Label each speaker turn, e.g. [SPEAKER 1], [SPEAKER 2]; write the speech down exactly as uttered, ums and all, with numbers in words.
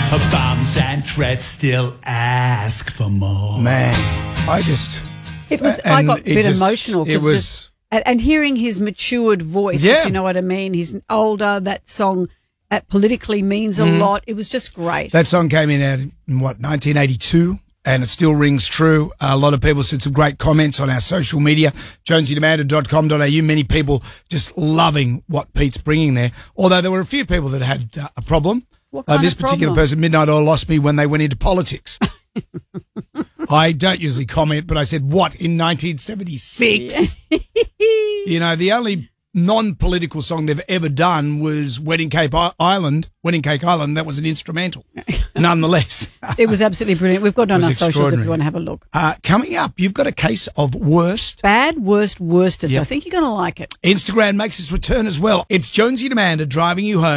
[SPEAKER 1] Her bums and treads still ask for more.
[SPEAKER 2] Man, I just...
[SPEAKER 3] It was.
[SPEAKER 2] And
[SPEAKER 3] I got a
[SPEAKER 2] it
[SPEAKER 3] bit
[SPEAKER 2] just-
[SPEAKER 3] emotional. 'cause
[SPEAKER 2] it was-
[SPEAKER 3] just, and, and hearing his matured voice,
[SPEAKER 2] Yeah.
[SPEAKER 3] if you know what I mean. He's older. That song that politically means a lot. It was just great.
[SPEAKER 2] That song came in at, in what, nineteen eighty-two, and it still rings true. A lot of people said some great comments on our social media, jonesy demander dot com dot a u. Many people just loving what Pete's bringing there, although there were a few people that had uh, a problem.
[SPEAKER 3] What
[SPEAKER 2] Uh,
[SPEAKER 3] kind
[SPEAKER 2] this
[SPEAKER 3] of
[SPEAKER 2] particular
[SPEAKER 3] problem?
[SPEAKER 2] person, Midnight Oil, lost me when they went into politics. I don't usually comment, but I said, what, in nineteen seventy-six? You know, the only non-political song they've ever done was Wedding Cake I- Island. Wedding Cake Island, that was an instrumental, nonetheless.
[SPEAKER 3] It was absolutely brilliant. We've got it on
[SPEAKER 2] It
[SPEAKER 3] our
[SPEAKER 2] was
[SPEAKER 3] socials if
[SPEAKER 2] extraordinary.
[SPEAKER 3] you want to have a look.
[SPEAKER 2] Uh, coming up, you've got a case of worst.
[SPEAKER 3] Bad, worst, worstest.
[SPEAKER 2] Yep.
[SPEAKER 3] I think you're going to like it.
[SPEAKER 2] Instagram makes its return as well. It's Jonesy Demander driving you home.